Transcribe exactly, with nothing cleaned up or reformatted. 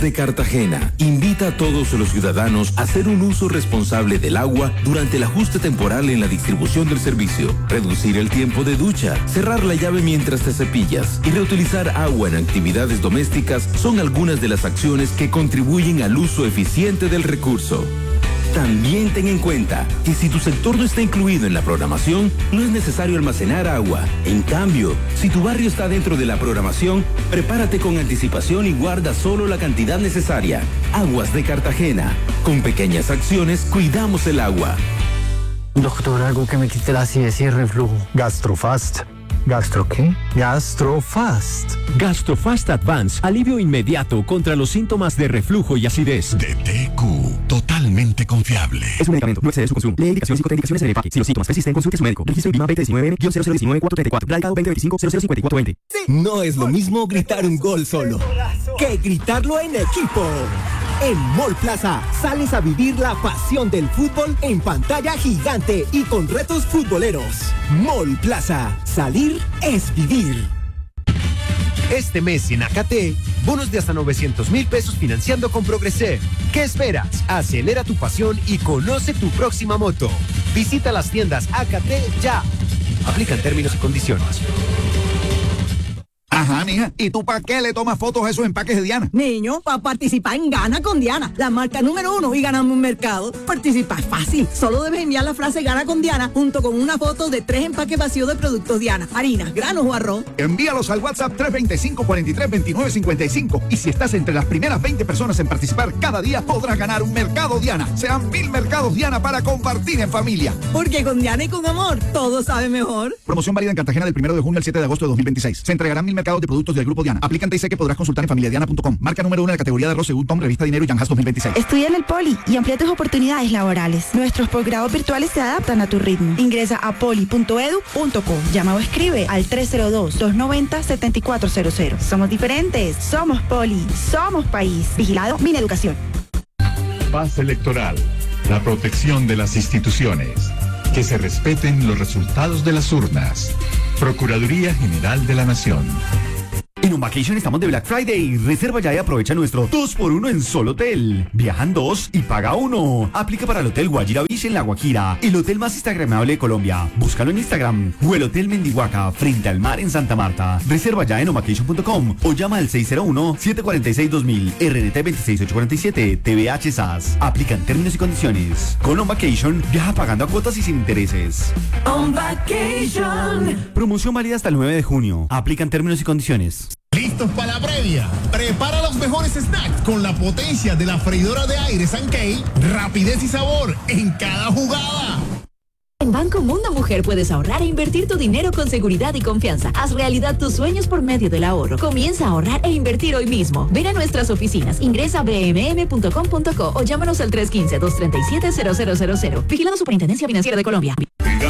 de Cartagena invita a todos los ciudadanos a hacer un uso responsable del agua durante el ajuste temporal en la distribución del servicio, reducir el tiempo de ducha, cerrar la llave mientras te cepillas y reutilizar agua en actividades domésticas son algunas de las acciones que contribuyen al uso eficiente del recurso. También ten en cuenta que si tu sector no está incluido en la programación, no es necesario almacenar agua. En cambio, si tu barrio está dentro de la programación, prepárate con anticipación y guarda solo la cantidad necesaria. Aguas de Cartagena. Con pequeñas acciones, cuidamos el agua. Doctor, algo que me quite la acidez y el reflujo. Gastrofast. ¿Gastro qué? Gastrofast. Gastrofast Advance, alivio inmediato contra los síntomas de reflujo y acidez. De T Q, totalmente confiable. Es un medicamento, no excede su consumo. Lee indicaciones y contraindicaciones en el empaque. Si los síntomas persisten, consulte a su médico. Registro INVIMA veinte diecinueve cero cero uno nueve cuatro tres cuatro. Radicado veinte veinticinco cero cero cinco cuatro veinte. No es lo mismo gritar un gol solo que gritarlo en equipo. En Mall Plaza sales a vivir la pasión del fútbol en pantalla gigante y con retos futboleros. Mall Plaza, salir es vivir. Este mes en A K T, bonos de hasta novecientos mil pesos financiando con Progreser. ¿Qué esperas? Acelera tu pasión y conoce tu próxima moto. Visita las tiendas A K T ya. Aplican términos y condiciones. Ajá, mija. ¿Y tú para qué le tomas fotos a esos empaques de Diana? Niño, para participar en Gana con Diana, la marca número uno y ganamos un mercado. Participar es fácil. Solo debes enviar la frase Gana con Diana junto con una foto de tres empaques vacíos de productos Diana, harina, granos o arroz. Envíalos al WhatsApp tres dos cinco, cuatro tres, dos nueve cinco cinco y si estás entre las primeras veinte personas en participar cada día podrás ganar un mercado Diana. Sean mil mercados Diana para compartir en familia. Porque con Diana y con amor, todo sabe mejor. Promoción válida en Cartagena del primero de junio al siete de agosto de dos mil veintiséis. Se entregarán mil mercados de productos del Grupo Diana. Aplican T I C que podrás consultar en familia diana punto com. Marca número uno en la categoría de arroz según Tom, Revista Dinero y Yanjas dos mil veintiséis. Estudia en el Poli y amplía tus oportunidades laborales. Nuestros posgrados virtuales se adaptan a tu ritmo. Ingresa a poli punto edu punto co. Llama o escribe al tres cero dos, dos nueve cero, siete cuatro cero cero. Somos diferentes. Somos Poli. Somos país. Vigilado Mineducación. Paz electoral. La protección de las instituciones. Que se respeten los resultados de las urnas. Procuraduría General de la Nación. En On Vacation estamos de Black Friday. Reserva ya y aprovecha nuestro dos por uno en Sol Hotel. Viajan dos y paga uno. Aplica para el Hotel Guajira Beach en La Guajira, el hotel más instagramable de Colombia. Búscalo en Instagram. O el Hotel Mendihuaca, frente al mar en Santa Marta. Reserva ya en on vacation punto com o llama al seis cero uno, siete cuatro seis, dos mil, R N T dos seis ocho cuatro siete, T V H S A S. Aplican términos y condiciones. Con On Vacation, viaja pagando a cuotas y sin intereses. On Vacation. Promoción válida hasta el nueve de junio. Aplican términos y condiciones. ¿Listos para la previa? Prepara los mejores snacks con la potencia de la freidora de aire Sankey, rapidez y sabor en cada jugada. En Banco Mundo Mujer puedes ahorrar e invertir tu dinero con seguridad y confianza. Haz realidad tus sueños por medio del ahorro. Comienza a ahorrar e invertir hoy mismo. Ven a nuestras oficinas, ingresa a b m m punto com punto co o llámanos al tres uno cinco, dos tres siete, cero cero cero cero. Vigilado Superintendencia Financiera de Colombia.